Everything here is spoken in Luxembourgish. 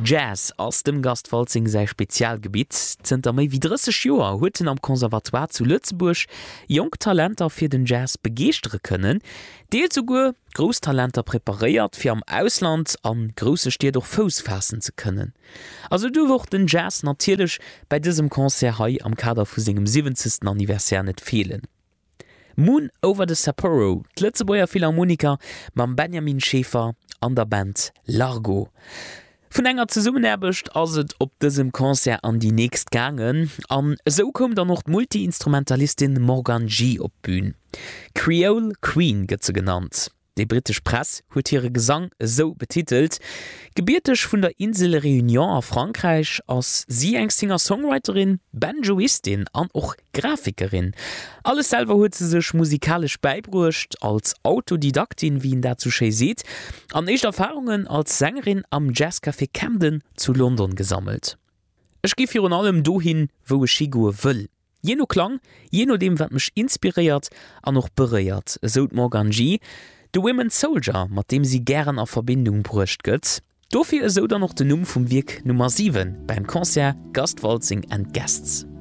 Jazz aus dem Gastwalzing sei Spezialgebiet sind méi wie 30 Joer hueten am Konservatoire zu Lützeburg Jungtalenter fir den Jazz begeestere können, deel zugur Großtalenter prepariert fir am Ausland an grosse Stier durch Fos fassen zu können. Also du woch den Jazz natierlech bei diesem Konzert hai am Kader vu segem 70. Anniversär net fehlen. Moon over the Sapporo, d'Lützeburger Philharmoniker mam Benjamin Schäfer an der Band Largo. Von enger zu summen erbecht as et op diesem Konzert an die nächst gangen, an so kom da noch Multi-Instrumentalistin Morgan G op Bühn. Creole Queen gëtt ze genannt. Die britische Presse huet ihre Gesang so betitelt. Gebiertech vun der Insel Réunion a Frankreich ass sie eng Singer-Songwriterin, Banjoistin an och Grafikerin. Alles selber huet ze sech musikalisch beibrucht als Autodidaktin, wie ihn dazu sche seht, an echt Erfahrungen als Sängerin am Jazzcafé Camden zu London gesammelt. Ech gif hier an allem dohin, wo e Schigur wëll. Jeno Klang, jeno dem wat mech inspiriert an noch bereiert, sot Morgan G. The Women's Soldier, mat dem sie gern a Verbindung brucht gëtt. Dofir eso dann noch den Numm vum Wirk Nummer 7 beim Konzert Gastwalzing and Guests.